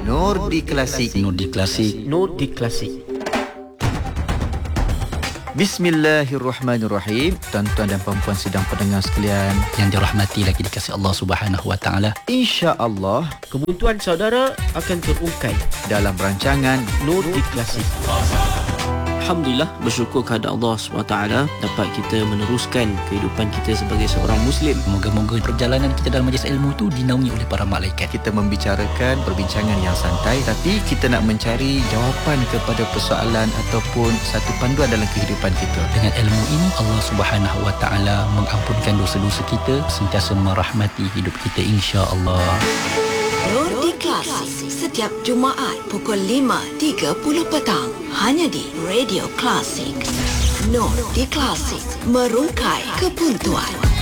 Nur di Klasik. Nur di Klasik. Nur di Klasik. Bismillahirrahmanirrahim. Tuan-tuan dan puan-puan sidang pendengar sekalian yang dirahmati lagi dikasihi Allah Subhanahu wa taala. Insya-Allah Kebutuhan saudara akan terungkai dalam rancangan Nur di Klasik. Alhamdulillah, bersyukur kepada Allah SWT dapat kita meneruskan kehidupan kita sebagai seorang Muslim. Moga-moga perjalanan kita dalam majlis ilmu itu dinaungi oleh para malaikat. Kita membicarakan perbincangan yang santai, tapi kita nak mencari jawapan kepada persoalan ataupun satu panduan dalam kehidupan kita. Dengan ilmu ini Allah Subhanahu wa taala mengampunkan dosa-dosa kita, sentiasa merahmati hidup kita insya-Allah. Nur di Klasik setiap Jumaat pukul 5.30 petang hanya di Radio Klasik. Nur di Klasik, merungkai kebuntuan.